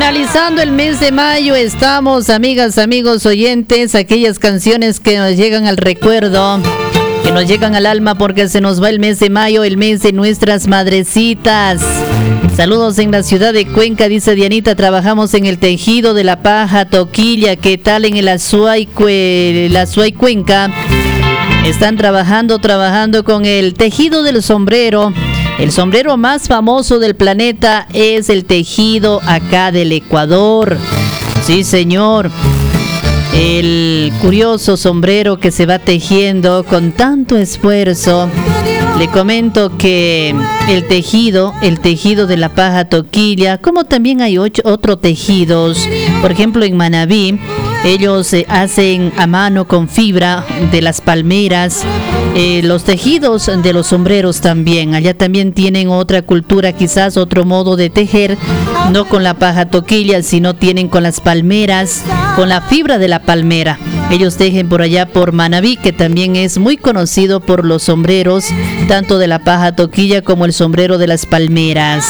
Finalizando el mes de mayo estamos, amigas, amigos oyentes, aquellas canciones que nos llegan al recuerdo, que nos llegan al alma porque se nos va el mes de mayo, el mes de nuestras madrecitas. Saludos en la ciudad de Cuenca, dice Dianita, trabajamos en el tejido de la paja toquilla. ¿Qué tal en el Azuay Cuenca? Están trabajando con el tejido del sombrero. El sombrero más famoso del planeta es el tejido acá del Ecuador. Sí, señor. El curioso sombrero que se va tejiendo con tanto esfuerzo. Le comento que el tejido de la paja toquilla, como también hay otros tejidos, por ejemplo en Manabí, ellos hacen a mano con fibra de las palmeras, los tejidos de los sombreros también. Allá también tienen otra cultura, quizás otro modo de tejer, no con la paja toquilla, sino tienen con las palmeras, con la fibra de la palmera. Ellos tejen por allá por Manabí, que también es muy conocido por los sombreros, tanto de la paja toquilla como el sombrero de las palmeras.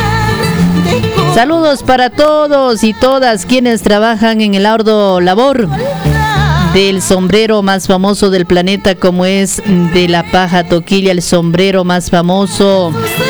Saludos para todos y todas quienes trabajan en el arduo labor del sombrero más famoso del planeta, como es de la paja toquilla, el sombrero más famoso.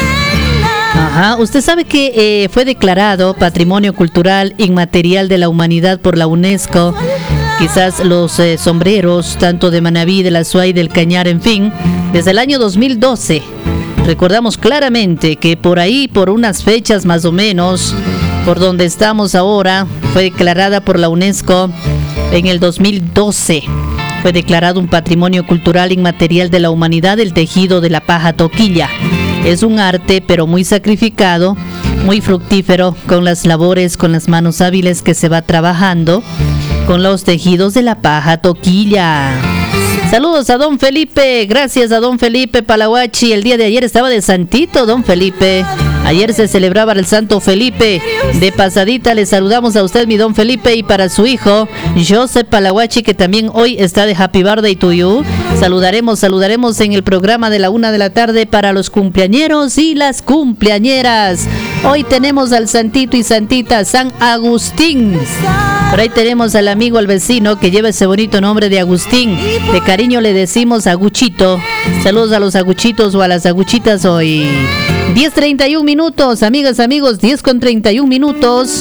Ajá, usted sabe que fue declarado Patrimonio Cultural Inmaterial de la Humanidad por la UNESCO. Quizás los sombreros, tanto de Manabí, del Azuay, del Cañar, en fin, desde el año 2012. Recordamos claramente que por ahí, por unas fechas más o menos, por donde estamos ahora, fue declarada por la UNESCO en el 2012. Fue declarado un Patrimonio Cultural Inmaterial de la Humanidad el tejido de la paja toquilla. Es un arte, pero muy sacrificado, muy fructífero, con las labores, con las manos hábiles que se va trabajando con los tejidos de la paja toquilla. Saludos a don Felipe, gracias a don Felipe Palahuachi. El día de ayer estaba de santito don Felipe. Ayer se celebraba el Santo Felipe. De pasadita le saludamos a usted, mi don Felipe, y para su hijo Joseph Palahuachi, que también hoy está de Happy Birthday to you. Saludaremos en el programa de la 1 de la tarde para los cumpleañeros y las cumpleañeras. Hoy tenemos al santito y santita San Agustín. Por ahí tenemos al amigo, al vecino que lleva ese bonito nombre de Agustín. De cariño le decimos Aguchito. Saludos a los aguchitos o a las aguchitas hoy. 10:31 minutos, amigas, amigos, 10:31 minutos.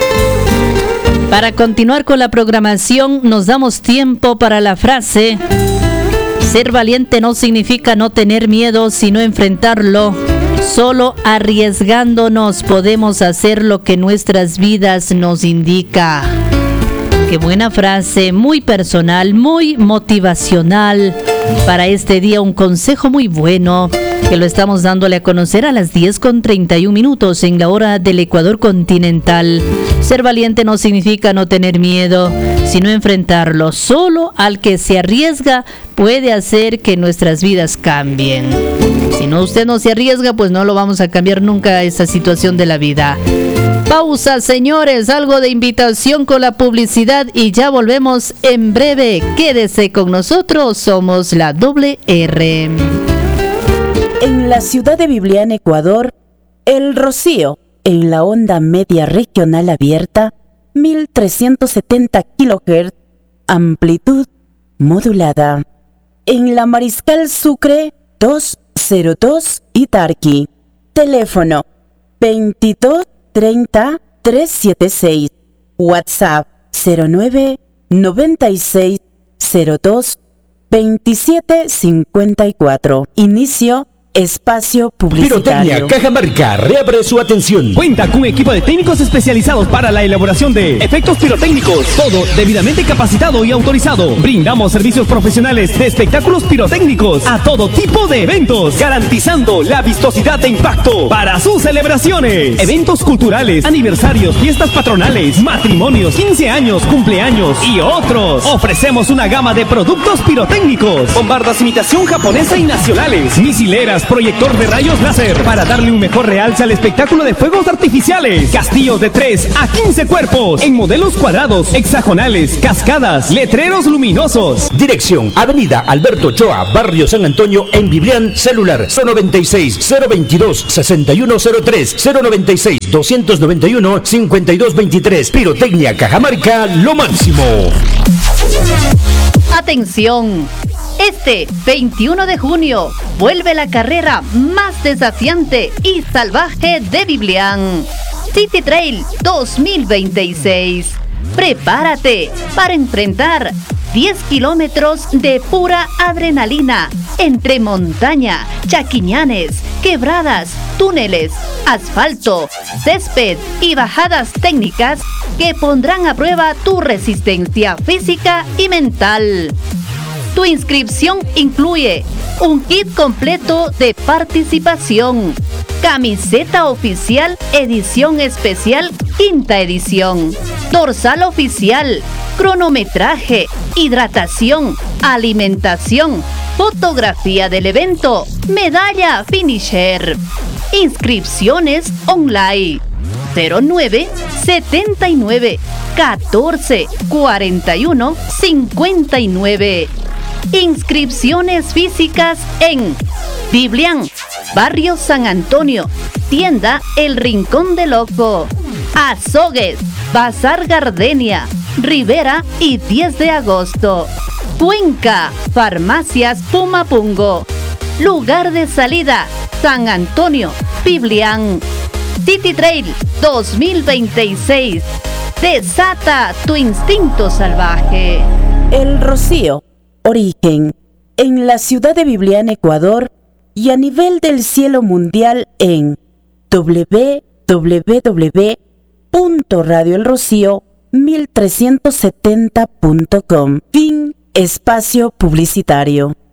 Para continuar con la programación, nos damos tiempo para la frase: ser valiente no significa no tener miedo, sino enfrentarlo. Solo arriesgándonos podemos hacer lo que nuestras vidas nos indica. Qué buena frase, muy personal, muy motivacional. Para este día un consejo muy bueno que lo estamos dándole a conocer a las 10:31 minutos en la hora del Ecuador continental. Ser valiente no significa no tener miedo, sino enfrentarlo. Solo al que se arriesga puede hacer que nuestras vidas cambien. Si no, usted no se arriesga, pues no lo vamos a cambiar nunca esa situación de la vida. Pausa, señores, algo de invitación con la publicidad y ya volvemos en breve. Quédese con nosotros, somos la WR. En la ciudad de Bibliana, Ecuador, El Rocío, en la onda media regional abierta, 1370 kHz, amplitud modulada. En la Mariscal Sucre, 202 Itarqui, teléfono 2230-376, WhatsApp 0996022754. Inicio espacio publicitario. Pirotecnia Cajamarca reabre su atención. Cuenta con un equipo de técnicos especializados para la elaboración de efectos pirotécnicos. Todo debidamente capacitado y autorizado. Brindamos servicios profesionales de espectáculos pirotécnicos a todo tipo de eventos, garantizando la vistosidad de impacto para sus celebraciones. Eventos culturales, aniversarios, fiestas patronales, matrimonios, 15 años, cumpleaños y otros. Ofrecemos una gama de productos pirotécnicos, bombardas imitación japonesa y nacionales, misileras, proyector de rayos láser para darle un mejor realce al espectáculo de fuegos artificiales. Castillos de 3 a 15 cuerpos en modelos cuadrados, hexagonales, cascadas, letreros luminosos. Dirección: Avenida Alberto Ochoa, Barrio San Antonio, en Biblián. Celular 096 022 6103 096 291 5223. Pirotecnia Cajamarca, lo máximo. Atención, este 21 de junio vuelve la carrera más desafiante y salvaje de Biblián, City Trail 2026. Prepárate para enfrentar 10 kilómetros de pura adrenalina entre montaña, chaquiñanes, quebradas, túneles, asfalto, césped y bajadas técnicas que pondrán a prueba tu resistencia física y mental. Tu inscripción incluye un kit completo de participación, camiseta oficial edición especial quinta edición, dorsal oficial, cronometraje, hidratación, alimentación, fotografía del evento, medalla finisher. Inscripciones online 09 79 14 41 59. Inscripciones físicas en Biblián, Barrio San Antonio, tienda El Rincón del Ojo, Azogues, Bazar Gardenia, Rivera y 10 de agosto. Cuenca, Farmacias Pumapungo. Lugar de salida, San Antonio, Biblián. City Trail 2026. Desata tu instinto salvaje. El Rocío, origen en la ciudad de Biblián, Ecuador, y a nivel del cielo mundial en www.radioelrocío1370.com. Fin espacio publicitario.